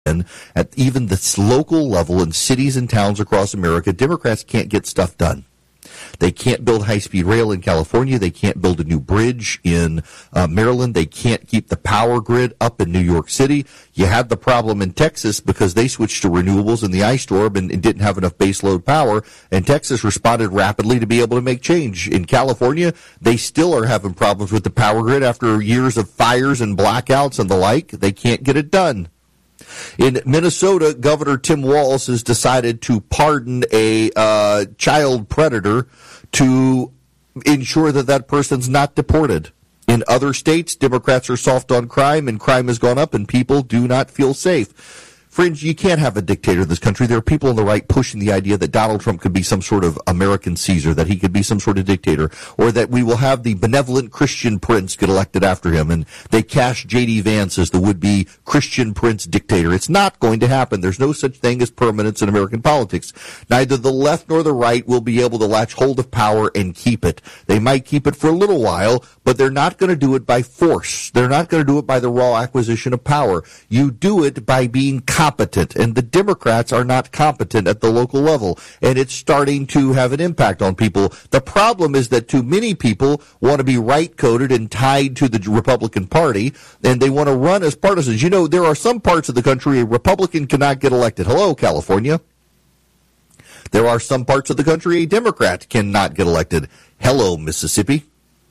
at even the local level in cities and towns across America, Democrats can't get stuff done. They can't build high-speed rail in California. They can't build a new bridge in Maryland. They can't keep the power grid up in New York City. You had the problem in Texas because they switched to renewables in the ice storm and didn't have enough baseload power, and Texas responded rapidly to be able to make change. In California, they still are having problems with the power grid after years of fires and blackouts and the like. They can't get it done. In Minnesota, Governor Tim Walz has decided to pardon a child predator to ensure that that person's not deported. In other states, Democrats are soft on crime, and crime has gone up, and people do not feel safe. Friends, you can't have a dictator in this country. There are people on the right pushing the idea that Donald Trump could be some sort of American Caesar, that he could be some sort of dictator, or that we will have the benevolent Christian prince get elected after him, and they cast J.D. Vance as the would-be Christian prince dictator. It's not going to happen. There's no such thing as permanence in American politics. Neither the left nor the right will be able to latch hold of power and keep it. They might keep it for a little while, but they're not going to do it by force. They're not going to do it by the raw acquisition of power. You do it by being competent, and the Democrats are not competent at the local level, and it's starting to have an impact on people. The problem is that too many people want to be right-coded and tied to the Republican Party, and they want to run as partisans. You know, there are some parts of the country a Republican cannot get elected. Hello, California. There are some parts of the country a Democrat cannot get elected. Hello, Mississippi.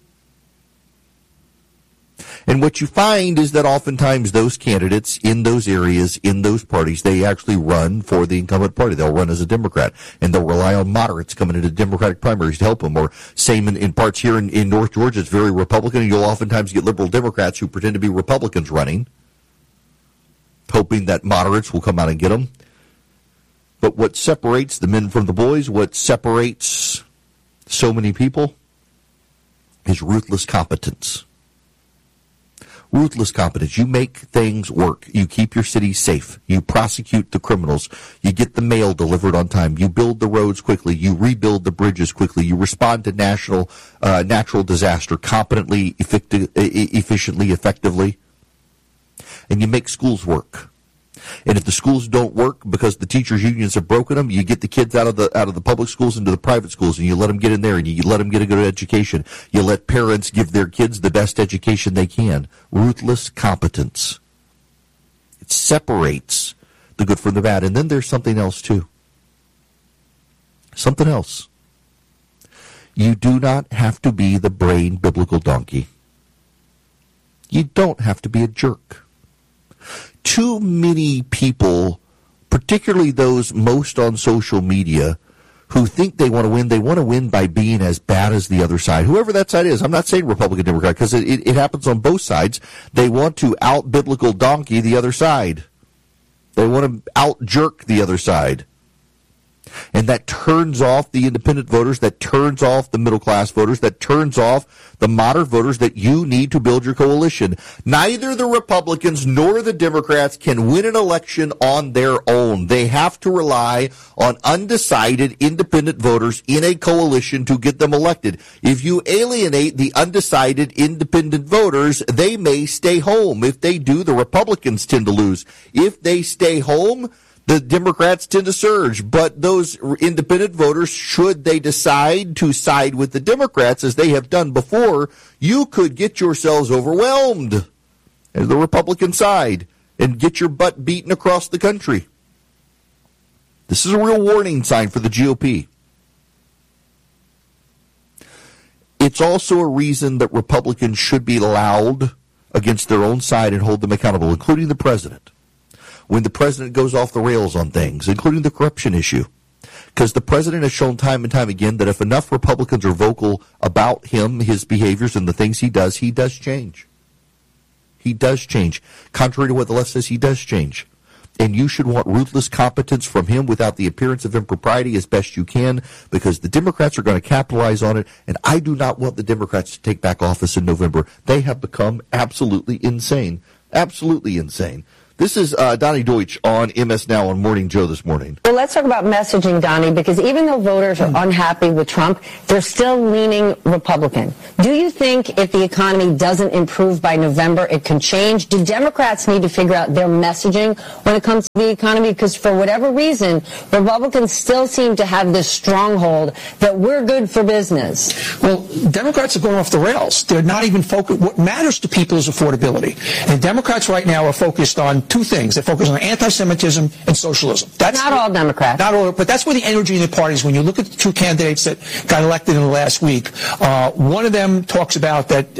And what you find is that oftentimes those candidates in those areas, in those parties, they actually run for the incumbent party. They'll run as a Democrat, and they'll rely on moderates coming into Democratic primaries to help them. Or same in parts here in North Georgia, it's very Republican, and you'll oftentimes get liberal Democrats who pretend to be Republicans running, hoping that moderates will come out and get them. But what separates the men from the boys, what separates so many people, is ruthless competence. Ruthless competence. You make things work. You keep your city safe. You prosecute the criminals. You get the mail delivered on time. You build the roads quickly. You rebuild the bridges quickly. You respond to natural disaster competently, efficiently, effectively. And you make schools work. And if the schools don't work because the teachers' unions have broken them, you get the kids out of the public schools into the private schools, and you let them get in there, and you let them get a good education. You let parents give their kids the best education they can. Ruthless competence. It separates the good from the bad. And then there's something else, too. Something else. You do not have to be the brain biblical donkey. You don't have to be a jerk. Too many people, particularly those most on social media, who think they want to win by being as bad as the other side, whoever that side is. I'm not saying Republican, Democrat, because it happens on both sides. They want to out-biblical donkey the other side. They want to out-jerk the other side. And that turns off the independent voters, that turns off the middle-class voters, that turns off the moderate voters that you need to build your coalition. Neither the Republicans nor the Democrats can win an election on their own. They have to rely on undecided independent voters in a coalition to get them elected. If you alienate the undecided independent voters, they may stay home. If they do, the Republicans tend to lose. If they stay home, the Democrats tend to surge, but those independent voters, should they decide to side with the Democrats, as they have done before, you could get yourselves overwhelmed as the Republican side and get your butt beaten across the country. This is a real warning sign for the GOP. It's also a reason that Republicans should be loud against their own side and hold them accountable, including the president. When the president goes off the rails on things, including the corruption issue. Because the president has shown time and time again that if enough Republicans are vocal about him, his behaviors, and the things he does change. He does change. Contrary to what the left says, he does change. And you should want ruthless competence from him without the appearance of impropriety as best you can, because the Democrats are going to capitalize on it, and I do not want the Democrats to take back office in November. They have become absolutely insane. Absolutely insane. This is Donnie Deutsch on MS Now on Morning Joe this morning. Well, let's talk about messaging, Donnie, because even though voters are unhappy with Trump, they're still leaning Republican. Do you think if the economy doesn't improve by November, it can change? Do Democrats need to figure out their messaging when it comes to the economy? Because for whatever reason, Republicans still seem to have this stronghold that we're good for business. Well, Democrats are going off the rails. They're not even focused. What matters to people is affordability. And Democrats right now are focused on two things. They're focused on anti-Semitism and socialism. That's not all Democrats. Not all, but that's where the energy in the parties. When you look at the two candidates that got elected in the last week, one of them talks about that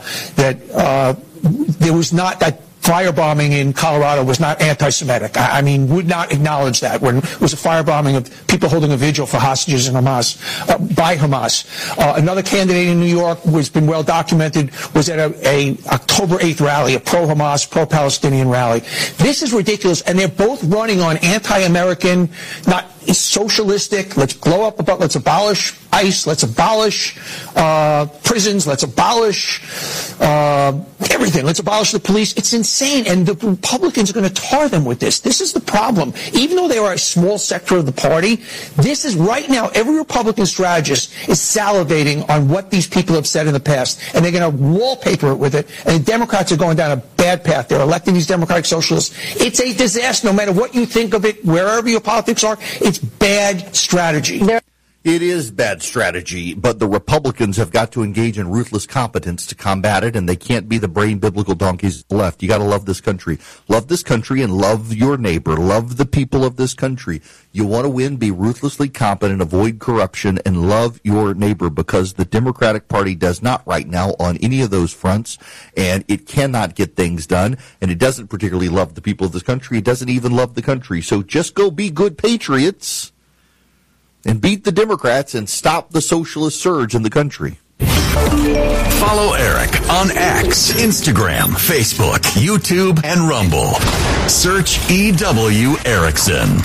there was not that firebombing in Colorado was not anti-Semitic. I mean, would not acknowledge that when it was a firebombing of people holding a vigil for hostages in Hamas, by Hamas. Another candidate in New York who has been well documented was at a October 8th rally, a pro-Hamas, pro-Palestinian rally. This is ridiculous, and they're both running on anti-American, not socialistic, let's abolish ICE, let's abolish prisons, let's abolish everything, let's abolish the police. It's insane, and the Republicans are going to tar them with this. This is the problem. Even though they are a small sector of the party, this is right now, every Republican strategist is salivating on what these people have said in the past, and they're going to wallpaper it with it, and the Democrats are going down a bad path. They're electing these Democratic socialists. It's a disaster, no matter what you think of it, wherever your politics are. It's bad strategy. It is bad strategy, but the Republicans have got to engage in ruthless competence to combat it, and they can't be the brain biblical donkeys left. You got to love this country. Love this country and love your neighbor. Love the people of this country. You want to win, be ruthlessly competent, avoid corruption, and love your neighbor, because the Democratic Party does not right now on any of those fronts, and it cannot get things done, and it doesn't particularly love the people of this country. It doesn't even love the country. So just go be good patriots and beat the Democrats and stop the socialist surge in the country. Follow Eric on X, Instagram, Facebook, YouTube, and Rumble. Search E.W. Erickson.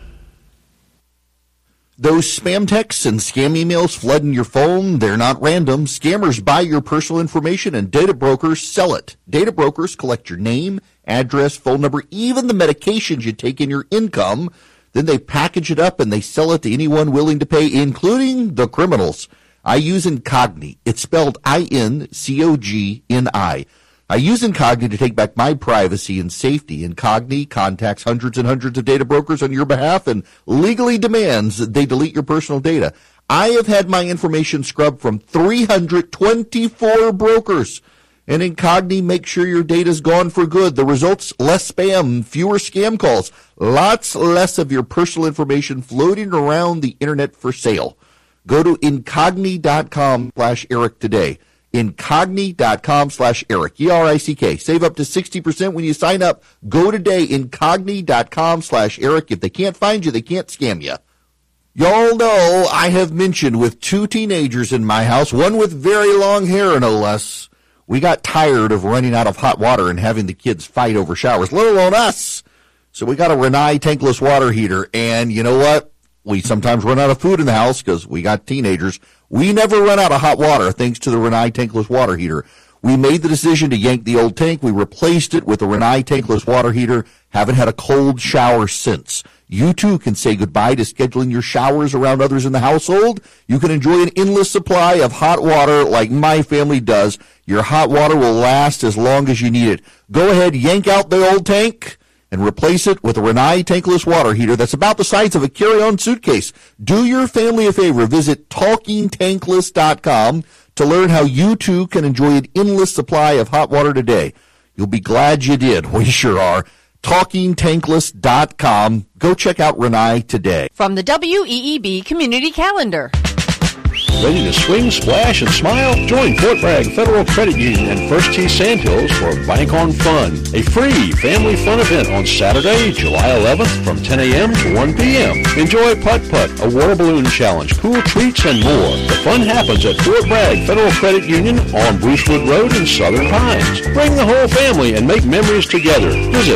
Those spam texts and scam emails flooding your phone, they're not random. Scammers buy your personal information and data brokers sell it. Data brokers collect your name, address, phone number, even the medications you take and your income. Then they package it up and they sell it to anyone willing to pay, including the criminals. I use Incogni. It's spelled I-N-C-O-G-N-I. I use Incogni to take back my privacy and safety. Incogni contacts hundreds and hundreds of data brokers on your behalf and legally demands that they delete your personal data. I have had my information scrubbed from 324 brokers. And Incogni makes sure your data's gone for good. The results, less spam, fewer scam calls, lots less of your personal information floating around the internet for sale. Go to Incogni.com/Eric today. Incogni.com/Eric, E-R-I-C-K. Save up to 60% when you sign up. Go today, Incogni.com/Eric. If they can't find you, they can't scam you. Y'all know I have mentioned with two teenagers in my house, one with very long hair, no less. We got tired of running out of hot water and having the kids fight over showers, let alone us. So we got a Rinnai tankless water heater. And you know what? We sometimes run out of food in the house because we got teenagers. We never run out of hot water thanks to the Rinnai tankless water heater. We made the decision to yank the old tank. We replaced it with the Rinnai tankless water heater. Haven't had a cold shower since. You too can say goodbye to scheduling your showers around others in the household. You can enjoy an endless supply of hot water like my family does. Your hot water will last as long as you need it. Go ahead, yank out the old tank and replace it with a Rinnai tankless water heater that's about the size of a carry-on suitcase. Do your family a favor. Visit TalkingTankless.com to learn how you too can enjoy an endless supply of hot water today. You'll be glad you did. We sure are. TalkingTankless.com. Go check out Rinnai today. From the WEEB Community Calendar. Ready to swing, splash, and smile? Join Fort Bragg Federal Credit Union and First Tee Sandhills for Bank on Fun, a free family fun event on Saturday, July 11th from 10 a.m. to 1 p.m. Enjoy putt-putt, a water balloon challenge, cool treats, and more. The fun happens at Fort Bragg Federal Credit Union on Brucewood Road in Southern Pines. Bring the whole family and make memories together. Visit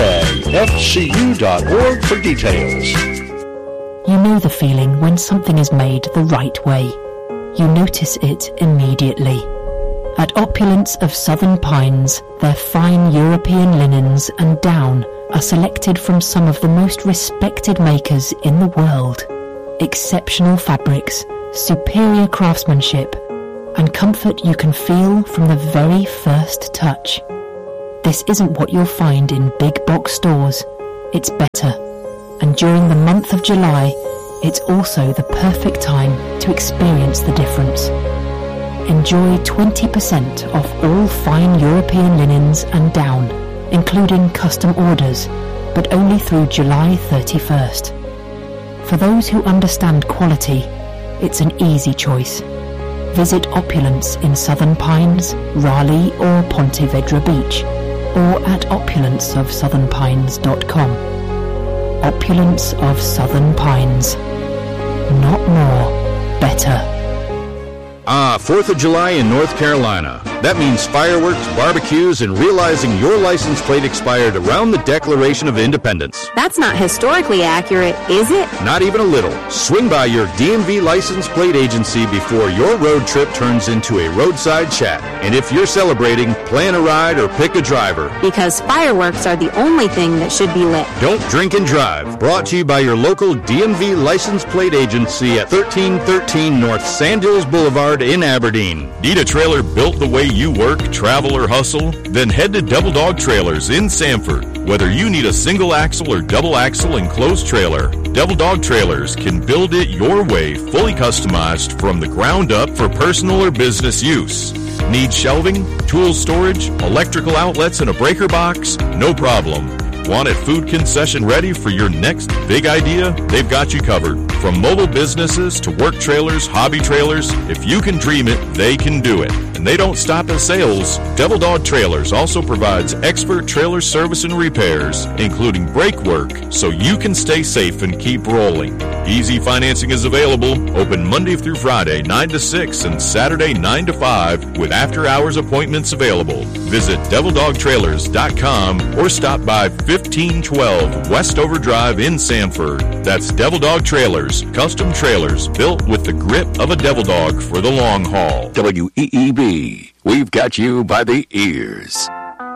FortBraggFCU.org for details. You know the feeling when something is made the right way. You notice it immediately. At Opulence of Southern Pines, their fine European linens and down are selected from some of the most respected makers in the world. Exceptional fabrics, superior craftsmanship, and comfort you can feel from the very first touch. This isn't what you'll find in big box stores. It's better. And during the month of July, it's also the perfect time to experience the difference. Enjoy 20% off all fine European linens and down, including custom orders, but only through July 31st. For those who understand quality, it's an easy choice. Visit Opulence in Southern Pines, Raleigh or Ponte Vedra Beach, or at opulenceofsouthernpines.com. Opulence of Southern Pines. Not more, better. 4th of July in North Carolina. That means fireworks, barbecues, and realizing your license plate expired around the Declaration of Independence. That's not historically accurate, is it? Not even a little. Swing by your DMV license plate agency before your road trip turns into a roadside chat. And if you're celebrating, plan a ride or pick a driver. Because fireworks are the only thing that should be lit. Don't drink and drive. Brought to you by your local DMV license plate agency at 1313 North Sand Hills Boulevard in Aberdeen. Need a trailer built the way you work, travel, or hustle? Then head to Devil Dog Trailers in Sanford. Whether you need a single axle or double axle enclosed trailer, Devil Dog Trailers can build it your way, fully customized from the ground up for personal or business use. Need shelving, tool storage, electrical outlets, and a breaker box? No problem. Want it food concession ready for your next big idea? They've got you covered. From mobile businesses to work trailers, hobby trailers, if you can dream it, they can do it. And they don't stop at sales. Devil Dog Trailers also provides expert trailer service and repairs, including brake work, so you can stay safe and keep rolling. Easy financing is available, open Monday through Friday, 9 to 6, and Saturday, 9 to 5, with after-hours appointments available. Visit DevilDogTrailers.com or stop by 1512 Westover Drive in Sanford. That's Devil Dog Trailers, custom trailers built with the grip of a devil dog for the long haul. WEEB, we've got you by the ears.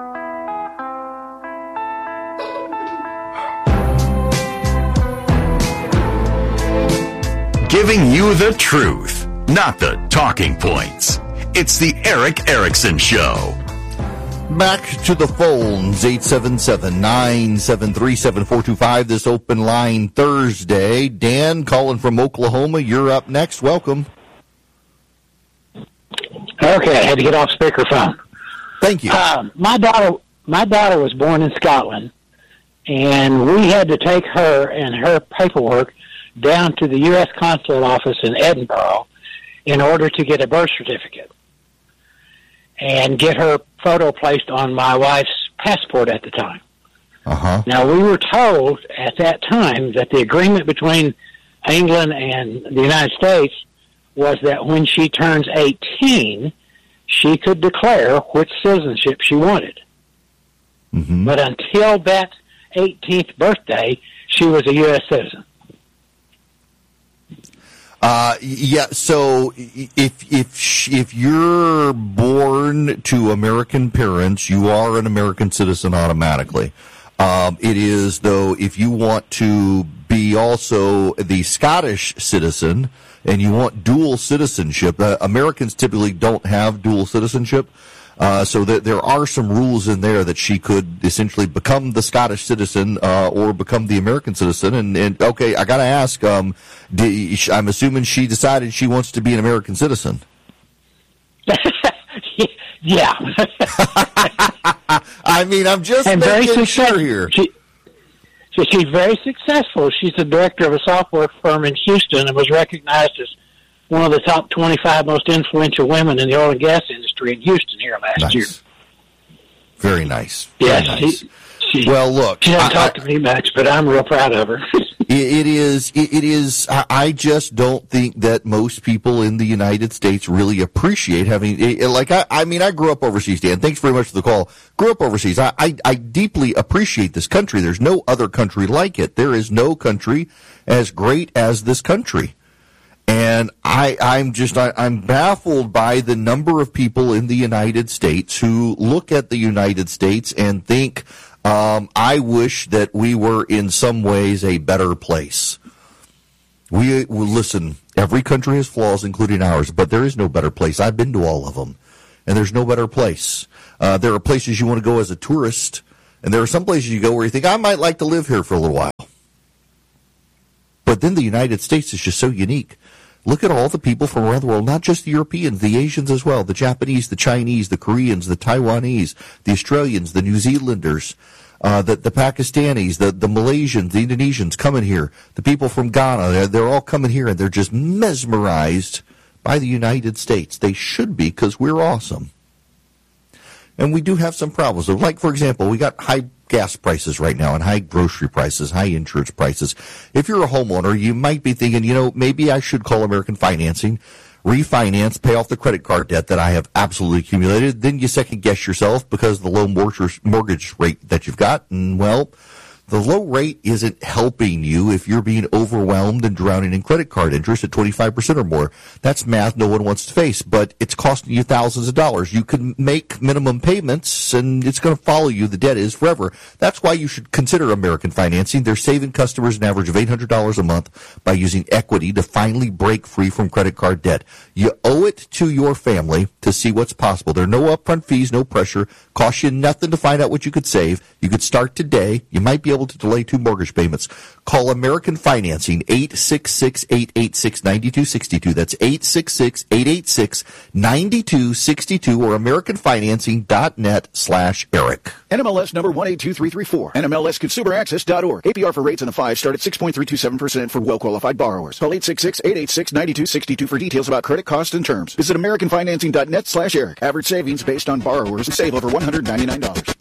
Giving you the truth, not the talking points. It's the Eric Erickson Show. Back to the phones, 877-973-7425, this open line Thursday. Dan calling from Oklahoma, you're up next. Welcome. Okay, I had to get off speakerphone. Thank you. My daughter was born in Scotland, and we had to take her and her paperwork down to the U.S. consulate office in Edinburgh in order to get a birth certificate and get her photo placed on my wife's passport at the time. Uh-huh. Now, we were told at that time that the agreement between England and the United States was that when she turns 18, she could declare which citizenship she wanted. Mm-hmm. But until that 18th birthday, she was a U.S. citizen. Yeah, so if you're born to American parents, you are an American citizen automatically. It is, though, if you want to be also the Scottish citizen and you want dual citizenship, Americans typically don't have dual citizenship. So that there are some rules in there that she could essentially become the Scottish citizen or become the American citizen. And okay, I got to ask, I'm assuming she decided she wants to be an American citizen. Yeah. I mean, I'm just making sure here. She's very successful. She's the director of a software firm in Houston and was recognized as one of the top 25 most influential women in the oil and gas industry in Houston here last year. Very nice. Yes. Very nice. Well, look. She doesn't talk to me much, but I'm real proud of her. It is. I just don't think that most people in the United States really appreciate having, I grew up overseas, Dan. Thanks very much for the call. Grew up overseas. I deeply appreciate this country. There's no other country like it. There is no country as great as this country. And I'm baffled by the number of people in the United States who look at the United States and think, I wish that we were in some ways a better place. Listen, every country has flaws, including ours, but there is no better place. I've been to all of them, and there's no better place. There are places you want to go as a tourist, and there are some places you go where you think, I might like to live here for a little while. But then the United States is just so unique. Look at all the people from around the world, not just the Europeans, the Asians as well, the Japanese, the Chinese, the Koreans, the Taiwanese, the Australians, the New Zealanders, the Pakistanis, the Malaysians, the Indonesians coming here, the people from Ghana, they're all coming here, and they're just mesmerized by the United States. They should be, because we're awesome. And we do have some problems. So, like, for example, we got high gas prices right now and high grocery prices, high insurance prices. If you're a homeowner, you might be thinking, maybe I should call American Financing, refinance, pay off the credit card debt that I have absolutely accumulated. Then you second guess yourself because of the low mortgage rate that you've got. And, well, the low rate isn't helping you if you're being overwhelmed and drowning in credit card interest at 25% or more. That's math no one wants to face, but it's costing you thousands of dollars. You can make minimum payments, and it's going to follow you. The debt is forever. That's why you should consider American Financing. They're saving customers an average of $800 a month by using equity to finally break free from credit card debt. You owe it to your family to see what's possible. There are no upfront fees, no pressure. Costs you nothing to find out what you could save. You could start today. You might be able to delay 2 mortgage payments. Call American Financing, 866-886-9262. That's 866-886-9262 or AmericanFinancing.net/Eric. NMLS number 182334. NMLSConsumerAccess.org. APR for rates in the 5 start at 6.327% for well-qualified borrowers. Call 866-886-9262 for details about credit costs and terms. Visit AmericanFinancing.net/Eric. Average savings based on borrowers save over $199.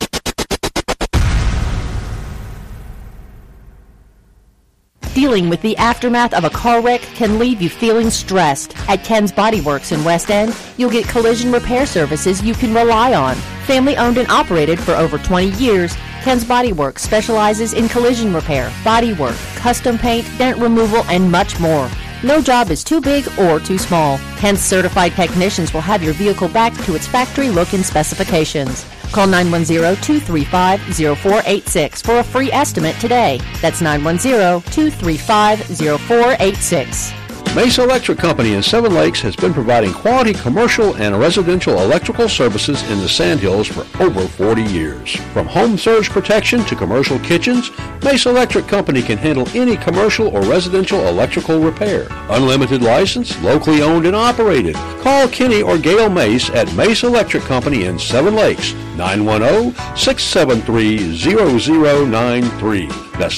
Dealing with the aftermath of a car wreck can leave you feeling stressed. At Ken's Body Works in West End, you'll get collision repair services you can rely on. Family owned and operated for over 20 years, Ken's Body Works specializes in collision repair, body work, custom paint, dent removal, and much more. No job is too big or too small. Ken's certified technicians will have your vehicle back to its factory look and specifications. Call 910-235-0486 for a free estimate today. That's 910-235-0486. Mesa Electric Company in Seven Lakes has been providing quality commercial and residential electrical services in the Sandhills for over 40 years. From home surge protection to commercial kitchens, Mesa Electric Company can handle any commercial or residential electrical repair. Unlimited license, locally owned and operated. Call Kenny or Gail Mace at Mesa Electric Company in Seven Lakes, 910-673-0093. That's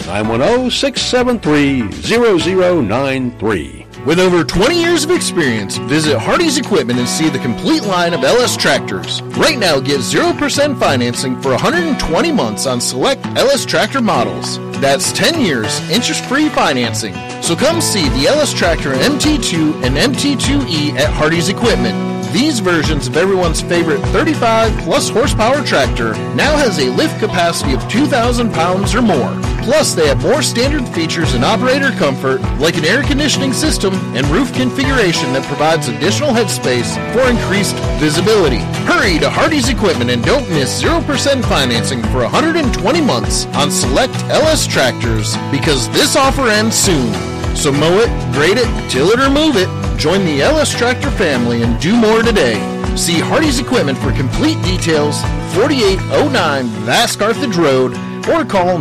910-673-0093. With over 20 years of experience, visit Hardy's Equipment and see the complete line of LS tractors. Right now, get 0% financing for 120 months on select LS tractor models. That's 10 years, interest-free financing. So come see the LS Tractor MT2 and MT2E at Hardy's Equipment. These versions of everyone's favorite 35-plus horsepower tractor now has a lift capacity of 2,000 pounds or more. Plus, they have more standard features and operator comfort, like an air conditioning system and roof configuration that provides additional headspace for increased visibility. Hurry to Hardy's Equipment and don't miss 0% financing for 120 months on select LS tractors, because this offer ends soon. So mow it, grade it, till it or move it. Join the LS Tractor family and do more today. See Hardy's Equipment for complete details, 4809 Vask Carthage Road, or call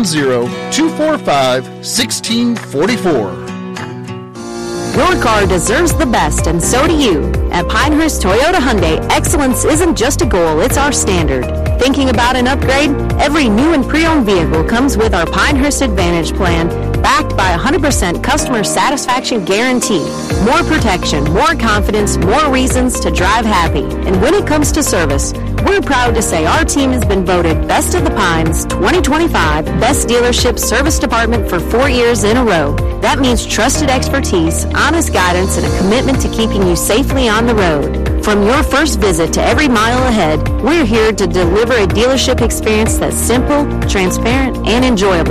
910-245-1644. Your car deserves the best, and so do you. At Pinehurst Toyota Hyundai, excellence isn't just a goal, it's our standard. Thinking about an upgrade? Every new and pre-owned vehicle comes with our Pinehurst Advantage plan, backed by 100% customer satisfaction guarantee. More protection, more confidence, more reasons to drive happy. And when it comes to service, we're proud to say our team has been voted Best of the Pines 2025 Best Dealership Service Department for 4 years in a row. That means trusted expertise, honest guidance, and a commitment to keeping you safely on the road. From your first visit to every mile ahead, we're here to deliver a dealership experience that's simple, transparent, and enjoyable.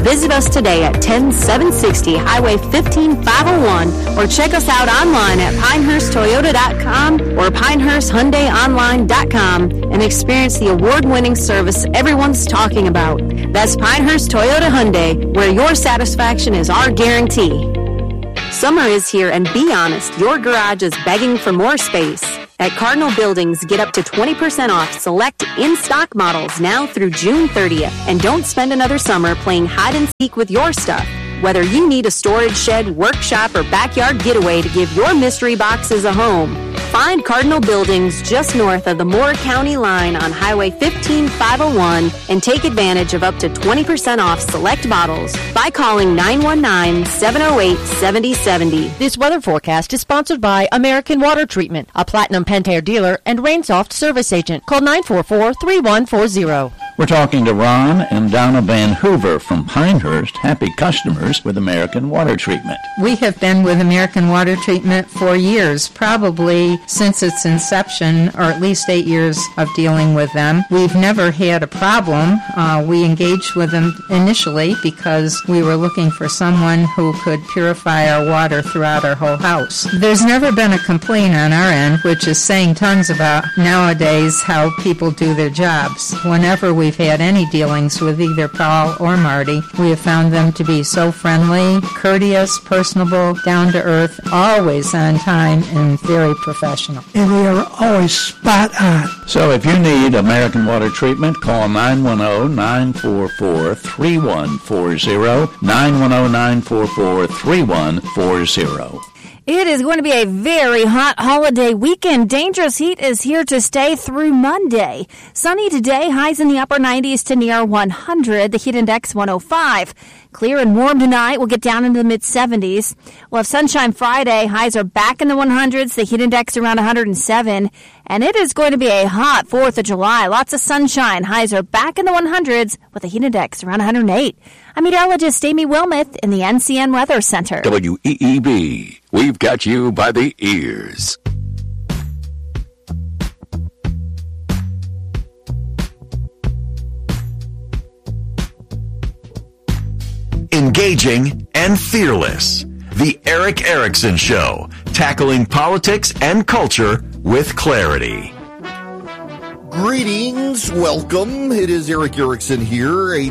Visit us today at 10760 Highway 15501 or check us out online at PinehurstToyota.com or PinehurstHyundaiOnline.com and experience the award-winning service everyone's talking about. That's Pinehurst Toyota Hyundai, where your satisfaction is our guarantee. Summer is here, and be honest, your garage is begging for more space. At Cardinal Buildings, get up to 20% off select in-stock models now through June 30th. And don't spend another summer playing hide and seek with your stuff. Whether you need a storage shed, workshop, or backyard getaway to give your mystery boxes a home, find Cardinal Buildings just north of the Moore County line on Highway 15501 and take advantage of up to 20% off select models by calling 919-708-7070. This weather forecast is sponsored by American Water Treatment, a Platinum Pentair dealer and Rainsoft service agent. Call 944-3140. We're talking to Ron and Donna Van Hoover from Pinehurst, happy customers with American Water Treatment. We have been with American Water Treatment for years, probably since its inception, or at least 8 years of dealing with them. We've never had a problem. We engaged with them initially because we were looking for someone who could purify our water throughout our whole house. There's never been a complaint on our end, which is saying tons about nowadays how people do their jobs. Whenever we've had any dealings with either Paul or Marty, we have found them to be so friendly, courteous, personable, down to earth, always on time, and very professional. And they are always spot on. So if you need American Water Treatment, call 910-944-3140, 910-944-3140. It is going to be a very hot holiday weekend. Dangerous heat is here to stay through Monday. Sunny today, highs in the upper 90s to near 100, the heat index 105. Clear and warm tonight. We'll get down into the mid-70s. We'll have sunshine Friday. Highs are back in the 100s, the heat index around 107. And it is going to be a hot 4th of July. Lots of sunshine. Highs are back in the 100s with a heat index around 108. I'm meteorologist Amy Wilmoth in the NCN Weather Center. WEEB. We've got you by the ears. Engaging and fearless. The Eric Erickson Show, tackling politics and culture with clarity. Greetings, welcome. It is Eric Erickson here,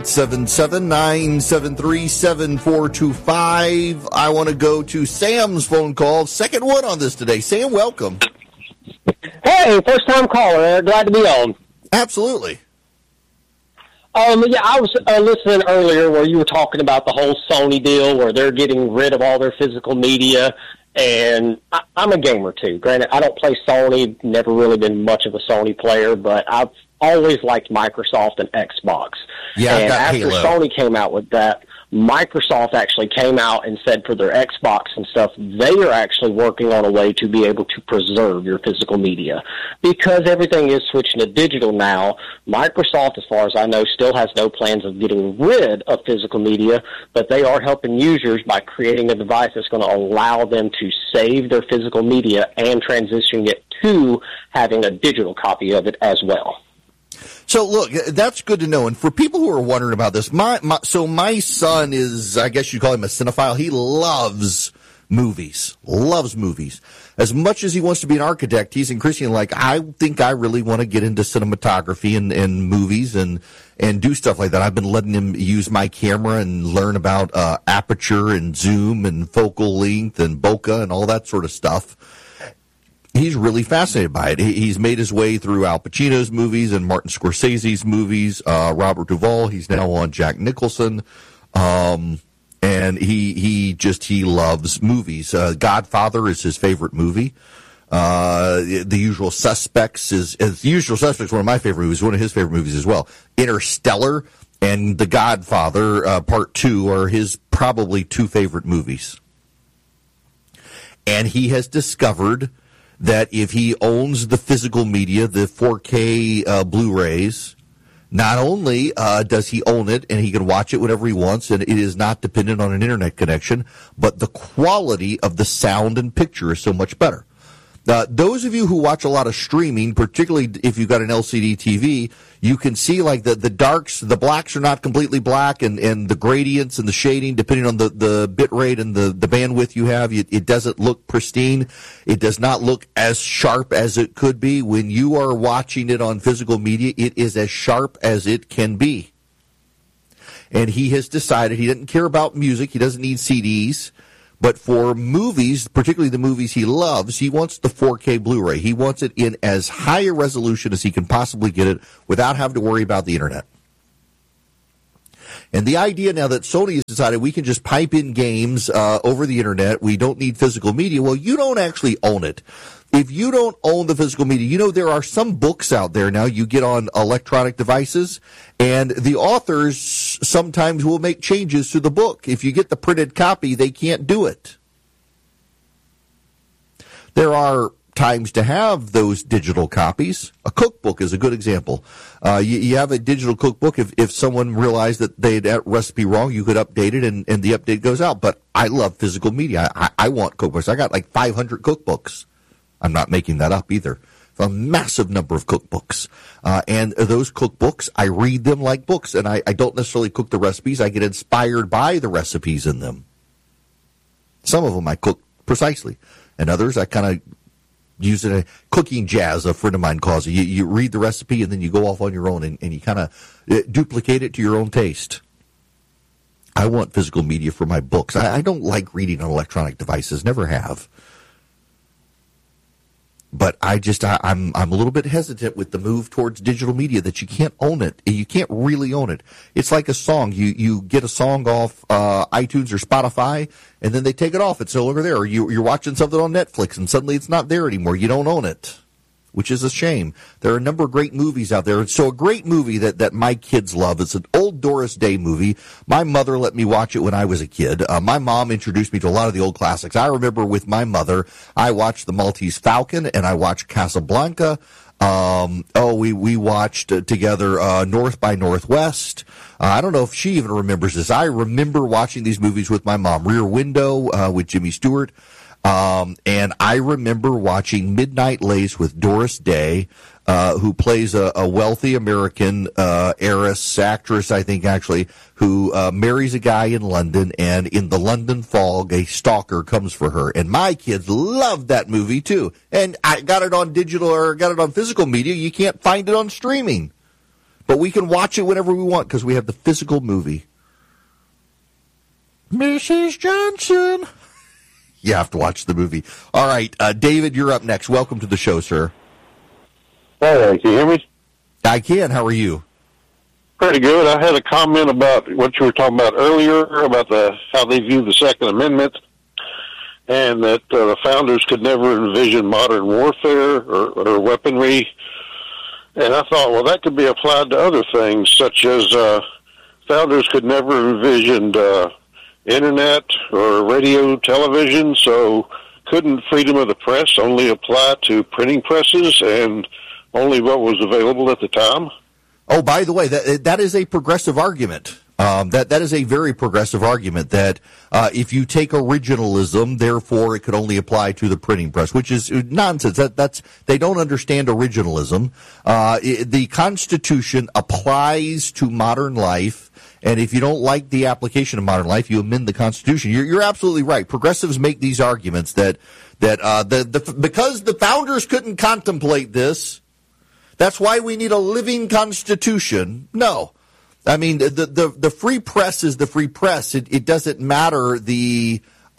877-973-7425. I want to go to Sam's phone call, second one on this today. Sam, welcome. Hey, first time caller, Eric. Glad to be on. Absolutely. Yeah, I was listening earlier where you were talking about the whole Sony deal where they're getting rid of all their physical media, and I'm a gamer too. Granted, I don't play Sony, never really been much of a Sony player, but I've always liked Microsoft and Xbox. Yeah, and after Halo. Sony came out with that, Microsoft actually came out and said for their Xbox and stuff, they are actually working on a way to be able to preserve your physical media. Because everything is switching to digital now, Microsoft, as far as I know, still has no plans of getting rid of physical media, but they are helping users by creating a device that's going to allow them to save their physical media and transitioning it to having a digital copy of it as well. So, look, that's good to know. And for people who are wondering about this, my son is, I guess you call him a cinephile. He loves movies. As much as he wants to be an architect, he's increasingly like, I think I really want to get into cinematography and movies and do stuff like that. I've been letting him use my camera and learn about aperture and zoom and focal length and bokeh and all that sort of stuff. He's really fascinated by it. He's made his way through Al Pacino's movies and Martin Scorsese's movies, Robert Duvall. He's now on Jack Nicholson. And he loves movies. Godfather is his favorite movie. The Usual Suspects is one of my favorite movies, one of his favorite movies as well. Interstellar and The Godfather, Part 2 are his probably two favorite movies. And he has discovered that if he owns the physical media, the 4K Blu-rays, not only does he own it and he can watch it whenever he wants and it is not dependent on an internet connection, but the quality of the sound and picture is so much better. Those of you who watch a lot of streaming, particularly if you've got an LCD TV, you can see like the darks, the blacks are not completely black, and the gradients and the shading, depending on the bit rate and the bandwidth you have, it doesn't look pristine. It does not look as sharp as it could be. When you are watching it on physical media, it is as sharp as it can be. And he has decided he doesn't care about music. He doesn't need CDs. But for movies, particularly the movies he loves, he wants the 4K Blu-ray. He wants it in as high a resolution as he can possibly get it without having to worry about the internet. And the idea now that Sony has decided we can just pipe in games over the internet, we don't need physical media. Well, you don't actually own it. If you don't own the physical media, you know there are some books out there now you get on electronic devices, and the authors sometimes will make changes to the book. If you get the printed copy, they can't do it. There are times to have those digital copies. A cookbook is a good example. You have a digital cookbook. If someone realized that they had that recipe wrong, you could update it, and the update goes out. But I love physical media. I want cookbooks. I got like 500 cookbooks. I'm not making that up either. A massive number of cookbooks. And those cookbooks, I read them like books, and I don't necessarily cook the recipes. I get inspired by the recipes in them. Some of them I cook precisely, and others I kind of use it a cooking jazz, a friend of mine calls it. You read the recipe, and then you go off on your own, and you kind of duplicate it to your own taste. I want physical media for my books. I don't like reading on electronic devices, never have. But I'm a little bit hesitant with the move towards digital media that you can't own it. You can't really own it. It's like a song. You get a song off iTunes or Spotify, and then they take it off. It's no longer there. Or you're watching something on Netflix, and suddenly it's not there anymore. You don't own it, which is a shame. There are a number of great movies out there. So a great movie that my kids love is an old Doris Day movie. My mother let me watch it when I was a kid. My mom introduced me to a lot of the old classics. I remember with my mother, I watched The Maltese Falcon, and I watched Casablanca. We watched together North by Northwest. I don't know if she even remembers this. I remember watching these movies with my mom. Rear Window with Jimmy Stewart. And I remember watching Midnight Lace with Doris Day, who plays a wealthy American heiress, actress, I think, actually, who marries a guy in London, and in the London fog, a stalker comes for her. And my kids loved that movie, too. And I got it on digital or got it on physical media. You can't find it on streaming. But we can watch it whenever we want because we have the physical movie. Mrs. Johnson. You have to watch the movie. All right, David, you're up next. Welcome to the show, sir. Hey, can you hear me? I can. How are you? Pretty good. I had a comment about what you were talking about earlier, about how they view the Second Amendment, and that the founders could never envision modern warfare or weaponry. And I thought, well, that could be applied to other things, such as founders could never envision internet or radio, television, so couldn't freedom of the press only apply to printing presses and only what was available at the time? Oh, by the way, that is a progressive argument. That is a very progressive argument that if you take originalism, therefore it could only apply to the printing press, which is nonsense. They don't understand originalism. The Constitution applies to modern life. And if you don't like the application of modern life, you amend the Constitution. You're absolutely right. Progressives make these arguments that because the founders couldn't contemplate this, that's why we need a living Constitution. No, I mean the free press is the free press. It doesn't matter the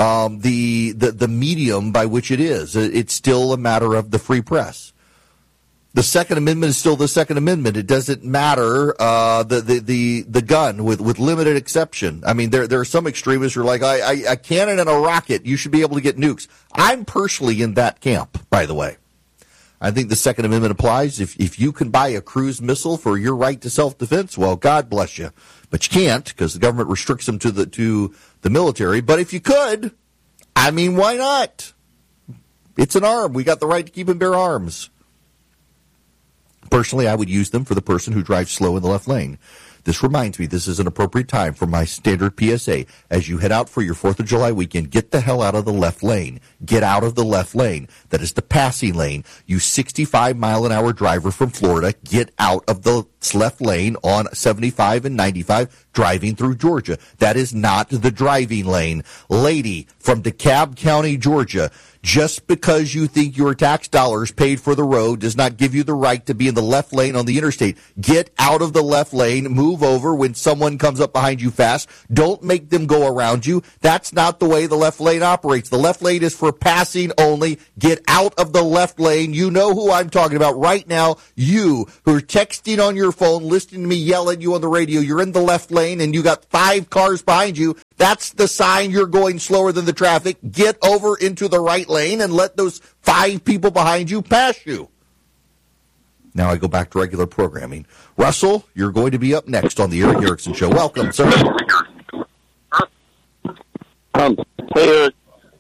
medium by which it is. It's still a matter of the free press. The Second Amendment is still the Second Amendment. It doesn't matter the gun with limited exception. I mean, there are some extremists who are like, a cannon and a rocket, you should be able to get nukes. I'm personally in that camp, by the way. I think the Second Amendment applies. If you can buy a cruise missile for your right to self-defense, well, God bless you. But you can't because the government restricts them to the military. But if you could, I mean, why not? It's an arm. We got the right to keep and bear arms. Personally, I would use them for the person who drives slow in the left lane. This reminds me, this is an appropriate time for my standard PSA. As you head out for your 4th of July weekend, get the hell out of the left lane. Get out of the left lane. That is the passing lane. You 65-mile-an-hour driver from Florida, get out of the left lane on 75 and 95 driving through Georgia. That is not the driving lane. Lady from DeKalb County, Georgia, just because you think your tax dollars paid for the road does not give you the right to be in the left lane on the interstate. Get out of the left lane. Move over when someone comes up behind you fast. Don't make them go around you. That's not the way the left lane operates. The left lane is for passing only. Get out of the left lane. You know who I'm talking about right now. You who are texting on your phone, listening to me yell at you on the radio. You're in the left lane and you got 5 cars behind you. That's the sign you're going slower than the traffic. Get over into the right lane and let those 5 people behind you pass you. Now I go back to regular programming. Russell, you're going to be up next on the Eric Erickson Show. Welcome, sir. Hey, Eric.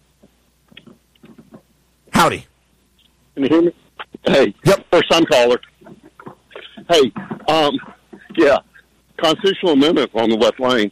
Howdy. Can you hear me? Hey. Yep. First time caller. Hey, yeah, constitutional amendment on the left lane.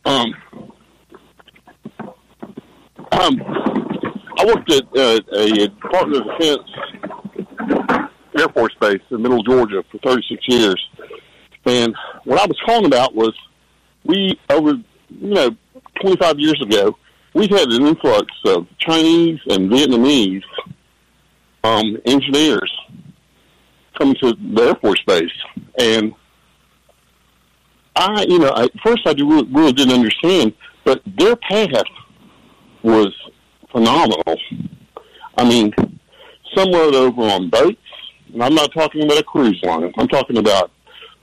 I worked at a Department of Defense Air Force Base in Middle Georgia for 36 years. And what I was calling about was we, over, 25 years ago, we had an influx of Chinese and Vietnamese engineers coming to the Air Force Base. And at first I really didn't understand, but their path was phenomenal. I mean, some rode over on boats, and I'm not talking about a cruise line. I'm talking about,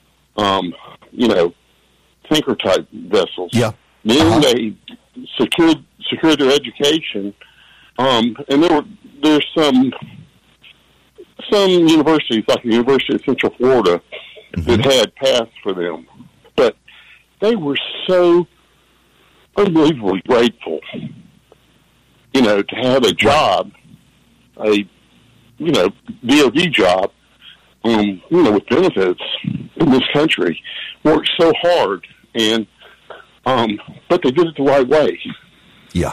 tanker-type vessels. Yeah. Then they secured their education, and there's some universities, like the University of Central Florida, that had paths for them. But they were so unbelievably grateful, to have a job, a DOD job, with benefits in this country. Worked so hard, and but they did it the right way. Yeah.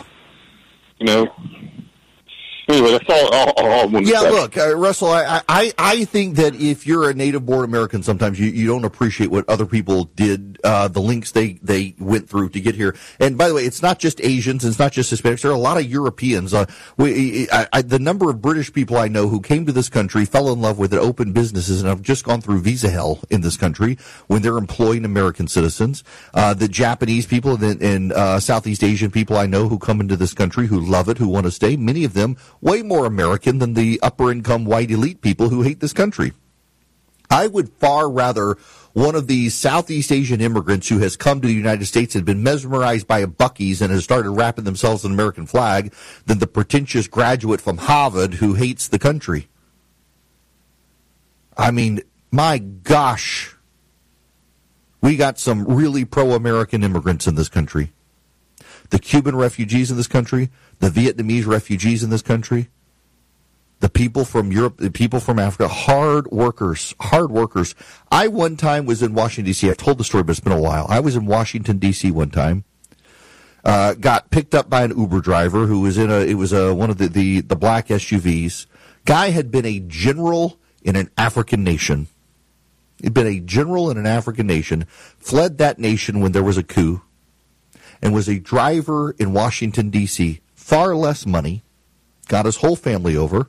Anyway, that's all I wanted to say. Yeah, look, Russell, I think that if you're a native-born American, sometimes you don't appreciate what other people did, the links they went through to get here. And by the way, it's not just Asians, it's not just Hispanics. There are a lot of Europeans. The number of British people I know who came to this country, fell in love with it, opened businesses, and have just gone through visa hell in this country when they're employing American citizens. The Japanese people and Southeast Asian people I know who come into this country who love it, who want to stay, many of them way more American than the upper-income white elite people who hate this country. I would far rather one of these Southeast Asian immigrants who has come to the United States and been mesmerized by a Buc-ee's and has started wrapping themselves in an American flag than the pretentious graduate from Harvard who hates the country. I mean, my gosh, we got some really pro-American immigrants in this country. The Cuban refugees in this country, the Vietnamese refugees in this country, the people from Europe, the people from Africa, hard workers. I one time was in Washington, D.C. I've told the story, but it's been a while. I was in Washington, D.C. one time. Got picked up by an Uber driver who was in one of the black SUVs. Guy had been a general in an African nation. He'd been a general in an African nation, fled that nation when there was a coup, and was a driver in Washington, D.C., far less money, got his whole family over,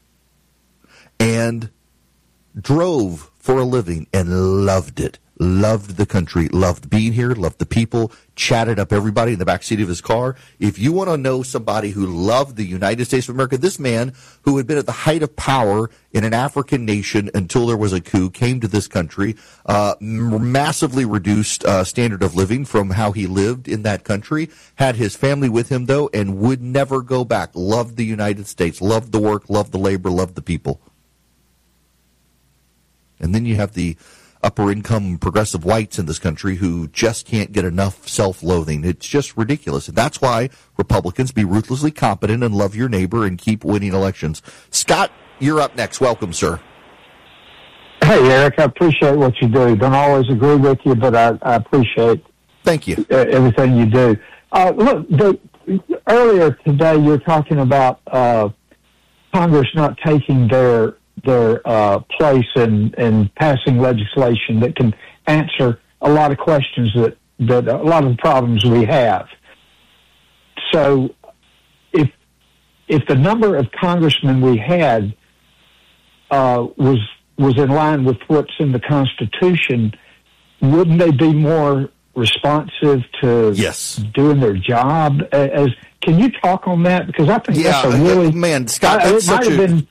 and drove for a living and loved it. Loved the country, loved being here, loved the people, chatted up everybody in the backseat of his car. If you want to know somebody who loved the United States of America, this man who had been at the height of power in an African nation until there was a coup, came to this country, massively reduced standard of living from how he lived in that country, had his family with him, though, and would never go back. Loved the United States, loved the work, loved the labor, loved the people. And then you have the upper-income progressive whites in this country who just can't get enough self-loathing. It's just ridiculous. And that's why Republicans be ruthlessly competent and love your neighbor and keep winning elections. Scott, you're up next. Welcome, sir. Hey, Eric, I appreciate what you do. Don't always agree with you, but I appreciate Thank you. Everything you do. Look, earlier today you were talking about Congress not taking their place in passing legislation that can answer a lot of questions that a lot of the problems we have. So if the number of congressmen we had was in line with what's in the Constitution, wouldn't they be more responsive to doing their job? Can you talk on that? Because I think that's a really Scott. That's it might have been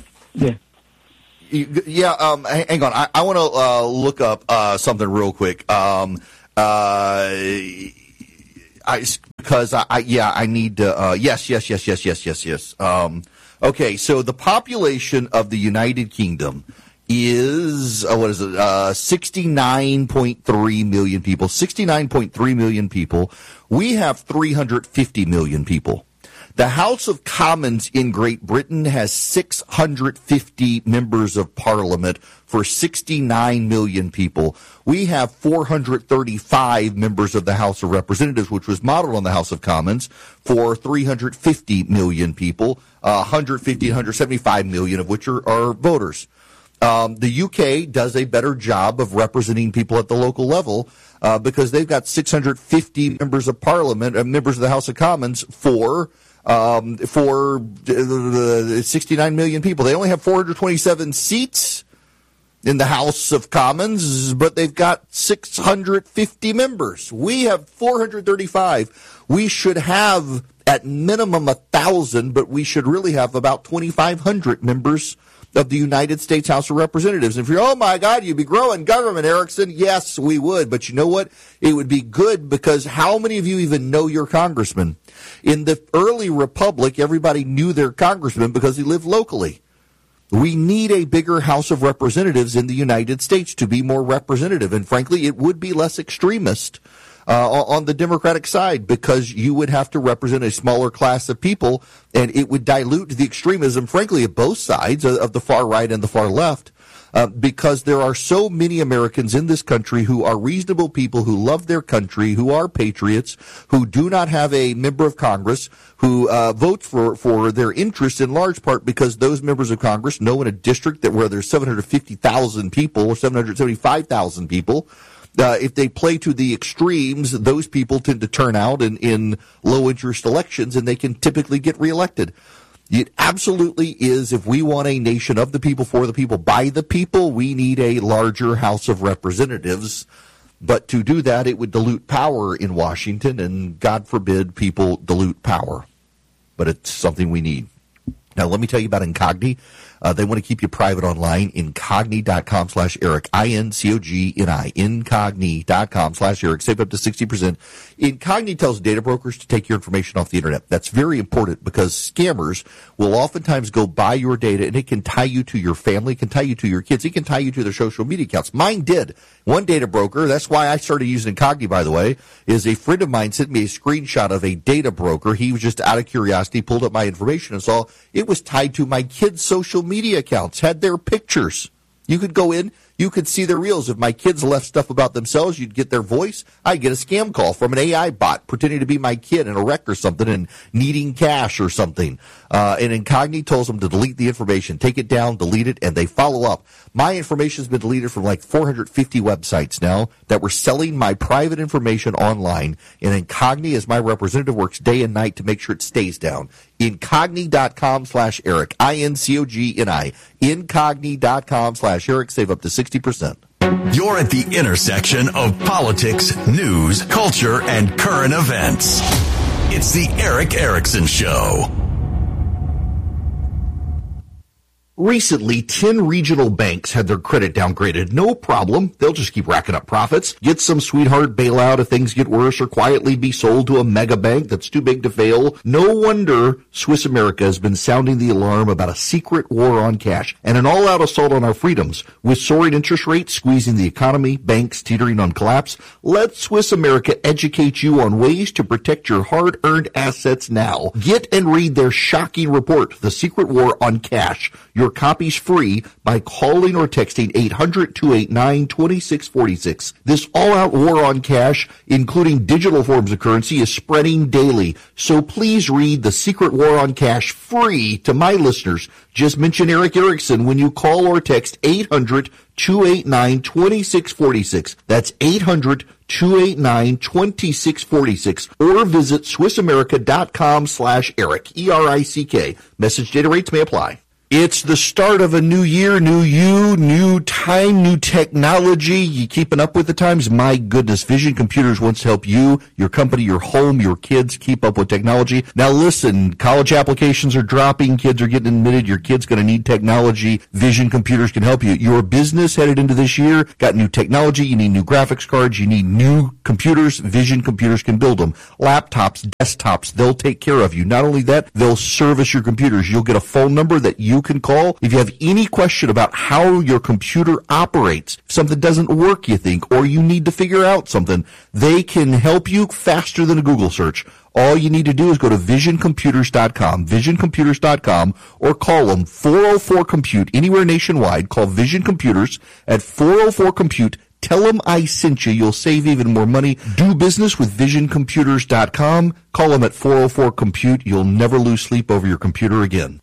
hang on. I want to look up something real quick. I need to. Yes. Okay, so the population of the United Kingdom is 69.3 million people. 69.3 million people. We have 350 million people. The House of Commons in Great Britain has 650 members of Parliament for 69 million people. We have 435 members of the House of Representatives, which was modeled on the House of Commons, for 350 million people, 150 and 175 million of which are voters. The UK does a better job of representing people at the local level because they've got 650 members of Parliament, members of the House of Commons for 69 million people. They only have 427 seats in the House of Commons, but they've got 650 members. We have 435. We should have at minimum 1,000, but we should really have about 2,500 members of the United States House of Representatives. And if you're, oh my God, you'd be growing government, Erickson. Yes, we would. But you know what? It would be good because how many of you even know your congressman? In the early republic, everybody knew their congressman because he lived locally. We need a bigger House of Representatives in the United States to be more representative. And frankly, it would be less extremist on the Democratic side because you would have to represent a smaller class of people, and it would dilute the extremism, frankly, of both sides, of the far right and the far left, because there are so many Americans in this country who are reasonable people, who love their country, who are patriots, who do not have a member of Congress, who vote for their interests in large part because those members of Congress know in a district where there's 750,000 people or 775,000 people, if they play to the extremes, those people tend to turn out in low-interest elections, and they can typically get reelected. It absolutely is, if we want a nation of the people, for the people, by the people, we need a larger House of Representatives. But to do that, it would dilute power in Washington, and God forbid people dilute power. But it's something we need. Now, let me tell you about Incogni. They want to keep you private online. Incogni.com/Eric. INCOGNI. Incogni.com/Eric. Save up to 60%. Incogni tells data brokers to take your information off the internet. That's very important because scammers will oftentimes go buy your data, and it can tie you to your family, it can tie you to your kids, it can tie you to their social media accounts. Mine did. One data broker, that's why I started using Incogni, by the way, is a friend of mine sent me a screenshot of a data broker. He was just out of curiosity, pulled up my information and saw it was tied to my kids' social media accounts, had their pictures. You could go in, you could see their reels. If my kids left stuff about themselves, you'd get their voice. I'd get a scam call from an AI bot pretending to be my kid in a wreck or something and needing cash or something. And Incogni tells them to delete the information, take it down, delete it, and they follow up. My information has been deleted from like 450 websites now that were selling my private information online. And Incogni, as my representative, works day and night to make sure it stays down. Incogni.com/Eric. INCOGNI. Incogni.com/Eric. Save up to 60%. You're at the intersection of politics, news, culture, and current events. It's the Eric Erickson Show. Recently, 10 regional banks had their credit downgraded. No problem. They'll just keep racking up profits. Get some sweetheart bailout if things get worse, or quietly be sold to a mega bank that's too big to fail. No wonder Swiss America has been sounding the alarm about a secret war on cash and an all-out assault on our freedoms. With soaring interest rates squeezing the economy, banks teetering on collapse, let Swiss America educate you on ways to protect your hard-earned assets now. Get and read their shocking report, The Secret War on Cash. Your your copies free by calling or texting 800-289-2646. This all-out war on cash, including digital forms of currency, is spreading daily. So please read The Secret War on Cash free to my listeners. Just mention Eric Erickson when you call or text 800-289-2646. That's 800-289-2646. Or visit SwissAmerica.com/Eric, E-R-I-C-K. Message data rates may apply. It's the start of a new year, new you, new time, new technology. You keeping up with the times? My goodness, Vision Computers wants to help you, your company, your home, your kids keep up with technology. Now listen, college applications are dropping, kids are getting admitted, your kid's going to need technology. Vision Computers can help you. Your business headed into this year, got new technology, you need new graphics cards, you need new computers. Vision Computers can build them. Laptops, desktops, they'll take care of you. Not only that, they'll service your computers. You'll get a phone number that you can call if you have any question about how your computer operates. If something doesn't work, you think, or you need to figure out something, they can help you faster than a Google search. All you need to do is go to visioncomputers.com, visioncomputers.com, or call them 404-COMPUTE anywhere nationwide. Call Vision Computers at 404-COMPUTE. Tell them I sent you. You'll save even more money. Do business with visioncomputers.com. Call them at 404-COMPUTE. You'll never lose sleep over your computer again.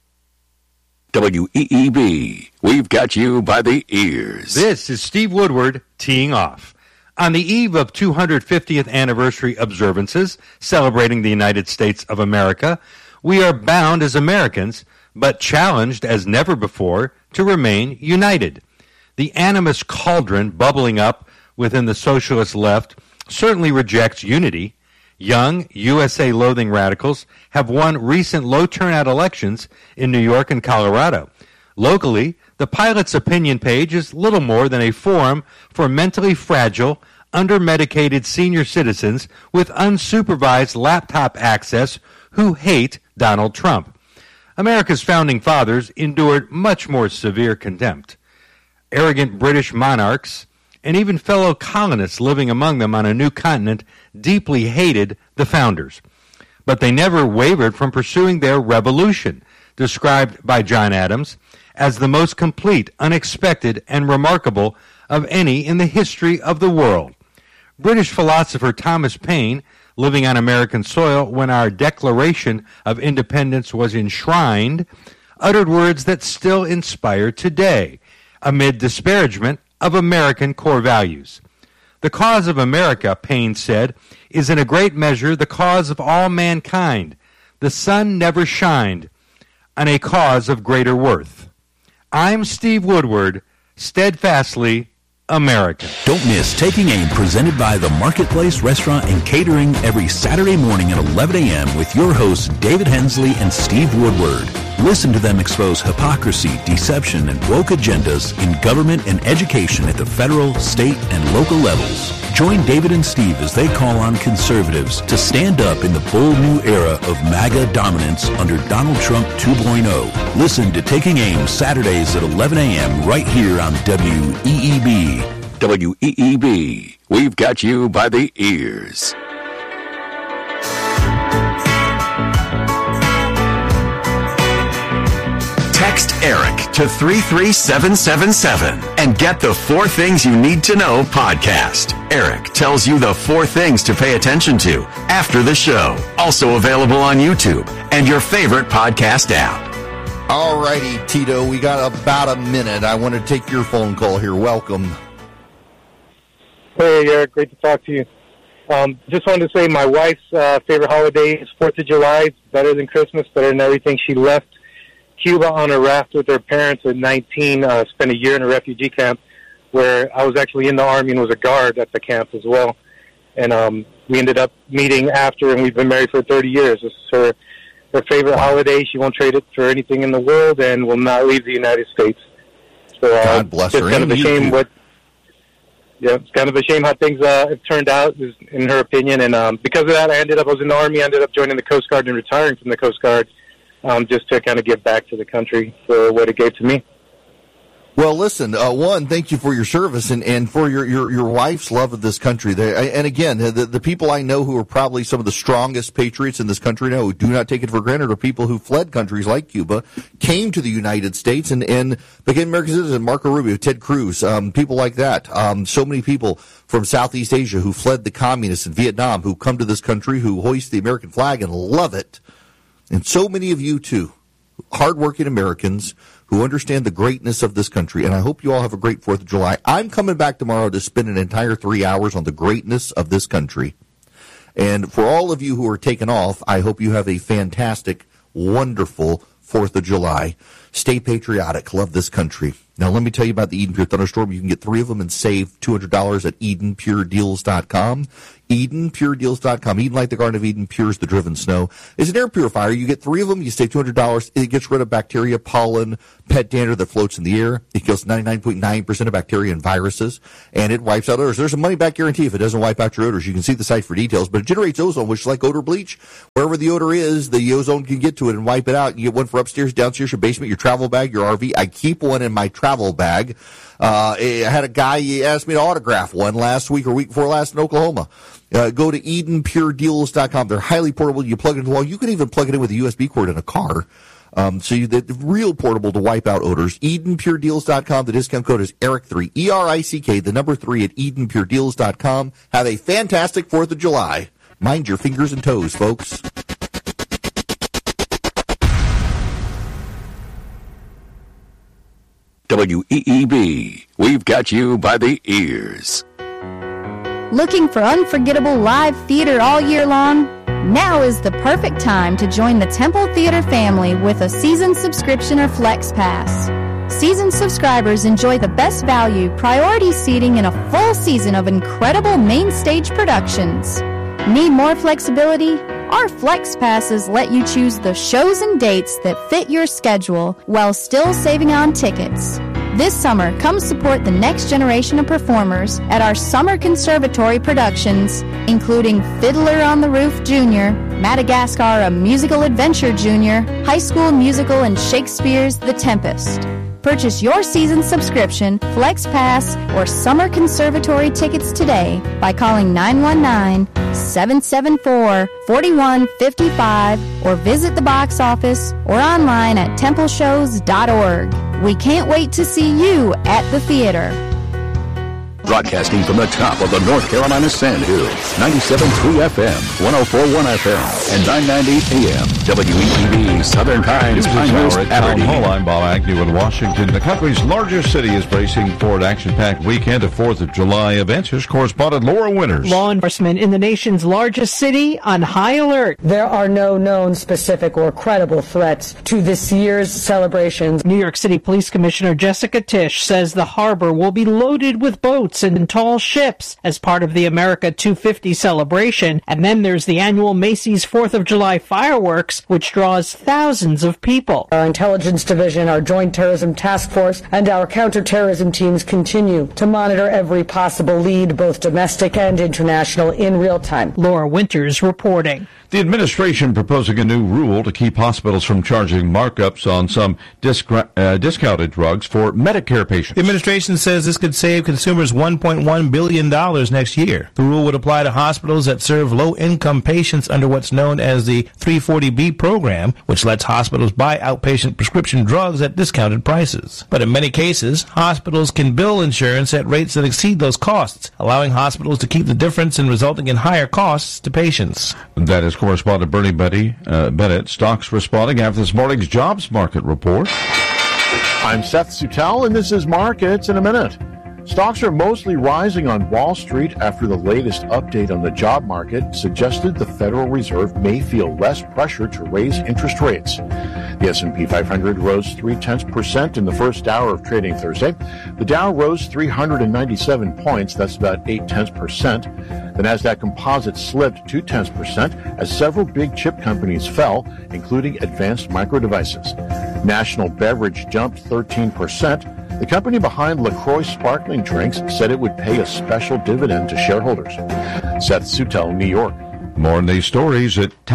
WEEB, we've got you by the ears. This is Steve Woodward teeing off. On the eve of 250th anniversary observances celebrating the United States of America, we are bound as Americans, but challenged as never before, to remain united. The animus cauldron bubbling up within the socialist left certainly rejects unity. Young, USA-loathing radicals have won recent low-turnout elections in New York and Colorado. Locally, the Pilot's opinion page is little more than a forum for mentally fragile, under-medicated senior citizens with unsupervised laptop access who hate Donald Trump. America's founding fathers endured much more severe contempt. Arrogant British monarchs and even fellow colonists living among them on a new continent deeply hated the founders. But they never wavered from pursuing their revolution, described by John Adams as the most complete, unexpected, and remarkable of any in the history of the world. British philosopher Thomas Paine, living on American soil when our Declaration of Independence was enshrined, uttered words that still inspire today, amid disparagement of American core values. The cause of America, Paine said, is in a great measure the cause of all mankind. The sun never shined on a cause of greater worth. I'm Steve Woodward, steadfastly American. Don't miss Taking Aim, presented by the Marketplace Restaurant and Catering, every Saturday morning at 11 a.m. with your hosts David Hensley and Steve Woodward. Listen to them expose hypocrisy, deception, and woke agendas in government and education at the federal, state, and local levels. Join David and Steve as they call on conservatives to stand up in the bold new era of MAGA dominance under Donald Trump 2.0. Listen to Taking Aim Saturdays at 11 a.m. right here on WEEB. WEEB, we've got you by the ears. Text Eric to 33777 and get the 4 Things You Need to Know podcast. Eric tells you the 4 things to pay attention to after the show. Also available on YouTube and your favorite podcast app. All righty, Tito, we got about a minute. I want to take your phone call here. Welcome. Hey, Eric. Great to talk to you. Just wanted to say my wife's favorite holiday is 4th of July. It's better than Christmas, better than everything. She left Cuba on a raft with her parents at 19, spent a year in a refugee camp where I was actually in the Army and was a guard at the camp as well. And we ended up meeting after, and we've been married for 30 years. This is her favorite holiday. She won't trade it for anything in the world and will not leave the United States. So God bless her. It's kind of a shame it's kind of a shame how things have turned out, in her opinion. And because of that, I was in the Army, I ended up joining the Coast Guard and retiring from the Coast Guard. Just to kind of give back to the country for what it gave to me. Well, listen, one, thank you for your service and for your wife's love of this country. And again, the people I know who are probably some of the strongest patriots in this country now, who do not take it for granted, are people who fled countries like Cuba, came to the United States and became American citizens. Marco Rubio, Ted Cruz, people like that. So many people from Southeast Asia who fled the communists in Vietnam, who come to this country, who hoist the American flag and love it. And so many of you, too, hardworking Americans who understand the greatness of this country. And I hope you all have a great 4th of July. I'm coming back tomorrow to spend an entire 3 hours on the greatness of this country. And for all of you who are taken off, I hope you have a fantastic, wonderful 4th of July. Stay patriotic. Love this country. Now, let me tell you about the Eden Pure Thunderstorm. You can get 3 of them and save $200 at EdenPureDeals.com. EdenPureDeals.com. Eden, like the Garden of Eden, pures the driven snow. It's an air purifier. You get 3 of them, you save $200. It gets rid of bacteria, pollen, pet dander that floats in the air. It kills 99.9% of bacteria and viruses, and it wipes out odors. There's a money-back guarantee if it doesn't wipe out your odors. You can see the site for details, but it generates ozone, which is like odor bleach. Wherever the odor is, the ozone can get to it and wipe it out. You get one for upstairs, downstairs, your basement, your travel bag, your RV. I keep one in my travel bag. I had a guy, he asked me to autograph one last week or week before last in Oklahoma. Go to EdenPureDeals.com. They're highly portable. You plug it into the wall. You can even plug it in with a USB cord in a car. They're real portable to wipe out odors. EdenPureDeals.com. The discount code is ERIC3, E-R-I-C-K, the number 3 at EdenPureDeals.com. Have a fantastic 4th of July. Mind your fingers and toes, folks. WEEB, we've got you by the ears. Looking for unforgettable live theater all year long? Now is the perfect time to join the Temple Theater family with a season subscription or Flex Pass. Season subscribers enjoy the best value, priority seating, and a full season of incredible main stage productions. Need more flexibility? Our Flex Passes let you choose the shows and dates that fit your schedule while still saving on tickets. This summer, come support the next generation of performers at our Summer Conservatory productions, including Fiddler on the Roof Jr., Madagascar, A Musical Adventure Jr., High School Musical, and Shakespeare's The Tempest. Purchase your season subscription, Flex Pass, or Summer Conservatory tickets today by calling 919-774-4155 or visit the box office or online at templeshows.org. We can't wait to see you at the theater. Broadcasting from the top of the North Carolina Sand Hills, 97.3 FM, 104.1 FM, and 990 AM, WETV Southern Times, Pinehurst, Aberdeen. Town Hall, I'm Bob Agnew in Washington. The country's largest city is bracing for an action-packed weekend of 4th of July events. Here's correspondent Laura Winters. Law enforcement in the nation's largest city on high alert. There are no known specific or credible threats to this year's celebrations. New York City Police Commissioner Jessica Tisch says the harbor will be loaded with boats and tall ships as part of the America 250 celebration. And then there's the annual Macy's 4th of July fireworks, which draws thousands of people. Our intelligence division, our Joint Terrorism Task Force, and our counterterrorism teams continue to monitor every possible lead, both domestic and international, in real time. Laura Winters reporting. The administration proposing a new rule to keep hospitals from charging markups on some discounted drugs for Medicare patients. The administration says this could save consumers $1.1 billion next year. The rule would apply to hospitals that serve low-income patients under what's known as the 340B program, which lets hospitals buy outpatient prescription drugs at discounted prices. But in many cases, hospitals can bill insurance at rates that exceed those costs, allowing hospitals to keep the difference and resulting in higher costs to patients. That is correspondent Bernie Bennett. Stocks responding after this morning's jobs market report. I'm Seth Sutel, and this is Markets in a Minute. Stocks are mostly rising on Wall Street after the latest update on the job market suggested the Federal Reserve may feel less pressure to raise interest rates. The S&P 500 rose 0.3% in the first hour of trading Thursday. The Dow rose 397 points, that's about 0.8%. The Nasdaq Composite slipped 0.2% as several big chip companies fell, including Advanced Micro Devices. National Beverage jumped 13%. The company behind LaCroix sparkling drinks said it would pay a special dividend to shareholders. Seth Sutel, New York. More on these stories at Town.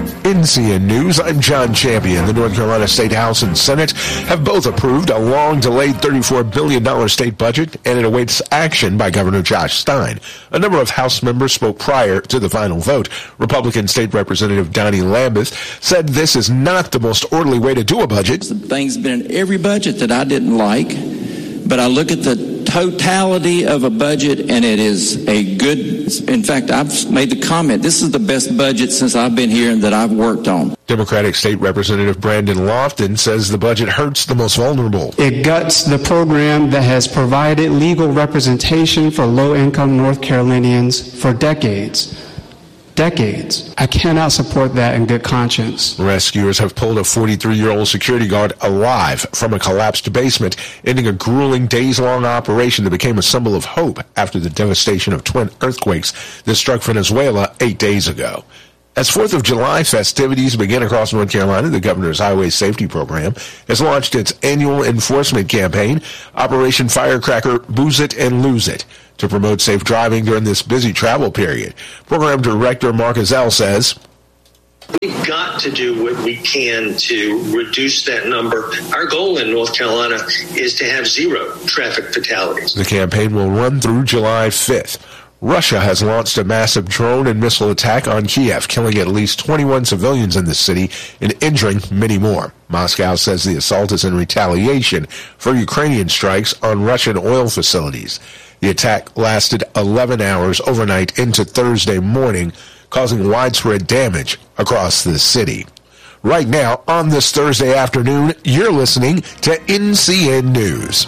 NCN News, I'm John Champion. The North Carolina State House and Senate have both approved a long-delayed $34 billion state budget, and it awaits action by Governor Josh Stein. A number of House members spoke prior to the final vote. Republican State Representative Donnie Lambeth said this is not the most orderly way to do a budget. Things have been in every budget that I didn't like, but I look at the totality of a budget, and it is a good, in fact, I've made the comment, this is the best budget since I've been here and that I've worked on. Democratic State Representative Brandon Lofton says the budget hurts the most vulnerable. It guts the program that has provided legal representation for low-income North Carolinians for decades. I cannot support that in good conscience. Rescuers have pulled a 43-year-old security guard alive from a collapsed basement, ending a grueling days-long operation that became a symbol of hope after the devastation of twin earthquakes that struck Venezuela 8 days ago. As 4th of July festivities begin across North Carolina, the Governor's Highway Safety Program has launched its annual enforcement campaign, Operation Firecracker Booze It and Lose It, to promote safe driving during this busy travel period. Program Director Mark Azell says, we've got to do what we can to reduce that number. Our goal in North Carolina is to have 0 traffic fatalities. The campaign will run through July 5th. Russia has launched a massive drone and missile attack on Kiev, killing at least 21 civilians in the city and injuring many more. Moscow says the assault is in retaliation for Ukrainian strikes on Russian oil facilities. The attack lasted 11 hours overnight into Thursday morning, causing widespread damage across the city. Right now, on this Thursday afternoon, you're listening to NCN News.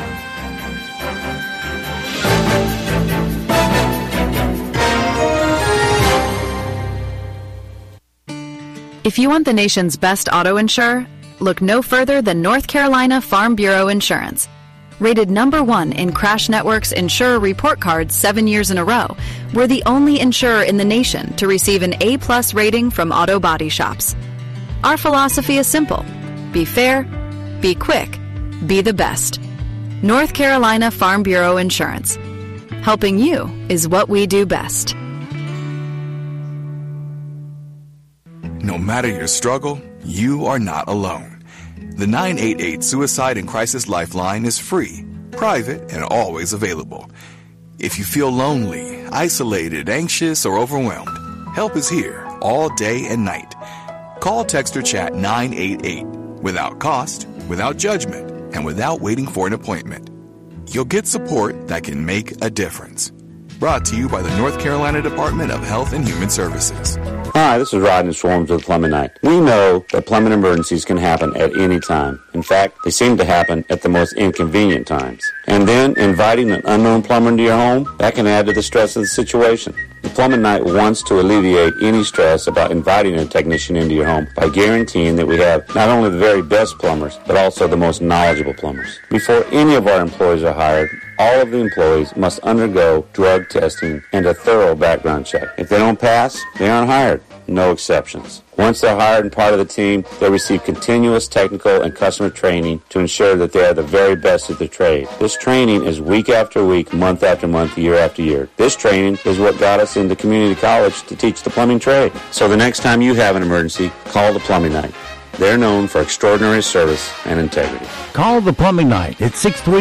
If you want the nation's best auto insurer, look no further than North Carolina Farm Bureau Insurance. Rated #1 in Crash Network's Insurer Report Card 7 years in a row, we're the only insurer in the nation to receive an A+ rating from auto body shops. Our philosophy is simple. Be fair, be quick, be the best. North Carolina Farm Bureau Insurance. Helping you is what we do best. No matter your struggle, you are not alone. The 988 Suicide and Crisis Lifeline is free, private, and always available. If you feel lonely, isolated, anxious, or overwhelmed, help is here all day and night. Call, text, or chat 988 without cost, without judgment, and without waiting for an appointment. You'll get support that can make a difference. Brought to you by the North Carolina Department of Health and Human Services. Hi, this is Rodney Swarms with Plumbing Night. We know that plumbing emergencies can happen at any time. In fact, they seem to happen at the most inconvenient times. And then inviting an unknown plumber into your home, that can add to the stress of the situation. The Plumbing Night wants to alleviate any stress about inviting a technician into your home by guaranteeing that we have not only the very best plumbers, but also the most knowledgeable plumbers. Before any of our employees are hired, all of the employees must undergo drug testing and a thorough background check. If they don't pass, they aren't hired. No exceptions. Once they're hired and part of the team, they receive continuous technical and customer training to ensure that they are the very best at their trade. This training is week after week, month after month, year after year. This training is what got us into community college to teach the plumbing trade. So the next time you have an emergency, call the Plumbing Night. They're known for extraordinary service and integrity. Call the Plumbing Night at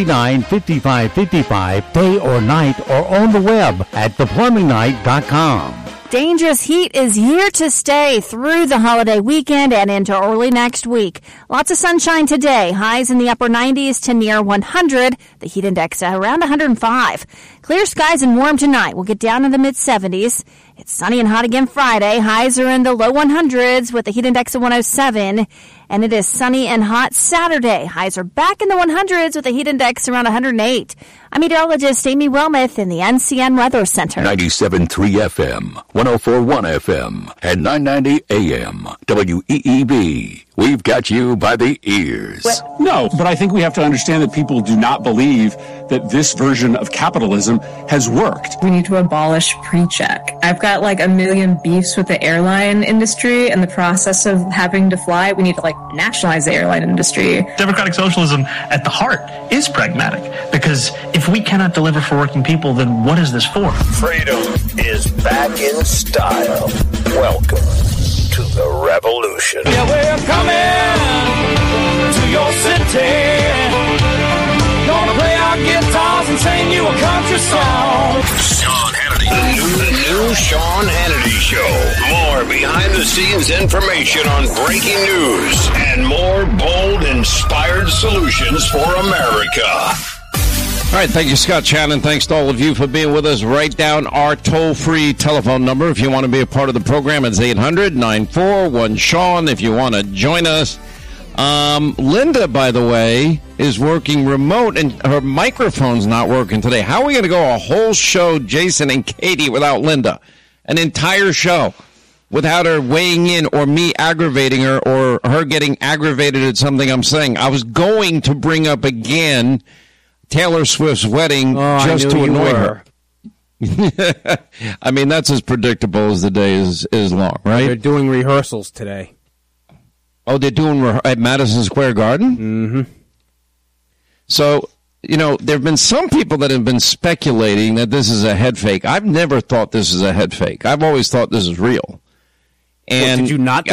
639-5555, day or night, or on the web at theplumbingnight.com. Dangerous heat is here to stay through the holiday weekend and into early next week. Lots of sunshine today. Highs in the upper 90s to near 100. The heat index around 105. Clear skies and warm tonight. We'll get down in the mid-70s. It's sunny and hot again Friday. Highs are in the low 100s with the heat index of 107. And it is sunny and hot Saturday. Highs are back in the 100s with a heat index around 108. I'm meteorologist Amy Wilmoth in the NCN Weather Center. 97.3 FM, 104.1 FM, and 990 AM. WEEB. We've got you by the ears. No, but I think we have to understand that people do not believe that this version of capitalism has worked. We need to abolish pre-check. I've got like a million beefs with the airline industry and the process of having to fly. We need to nationalize the airline industry. Democratic socialism at the heart is pragmatic, because if we cannot deliver for working people, then what is this for? Freedom is back in style. Welcome to the revolution. Yeah, we're coming to your city. Gonna play our guitars and sing you a country song. Sean Hannity. The new Sean Hannity Show. More behind-the-scenes information on breaking news and more bold, inspired solutions for America. All right, thank you, Scott Shannon. Thanks to all of you for being with us. Write down our toll-free telephone number if you want to be a part of the program. It's 800-941-SEAN if you want to join us. Linda, by the way, is working remote, and her microphone's not working today. How are we going to go a whole show, Jason and Katie, without Linda? An entire show without her weighing in or me aggravating her or her getting aggravated at something I'm saying. I was going to bring up again Taylor Swift's wedding just to annoy her. I mean, that's as predictable as the day is long, right? They're doing rehearsals today. Oh, they're doing at Madison Square Garden? Mm-hmm. So, you know, there have been some people that have been speculating that this is a head fake. I've never thought this is a head fake. I've always thought this is real. And did you not think